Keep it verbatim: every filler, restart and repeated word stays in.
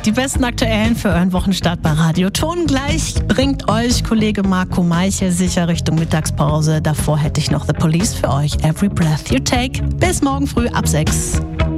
Die besten Aktuellen für euren Wochenstart bei Radio Ton. Gleich bringt euch Kollege Marco Meichel sicher Richtung Mittagspause. Davor hätte ich noch The Police für euch. Every Breath You Take. Bis morgen früh ab sechs.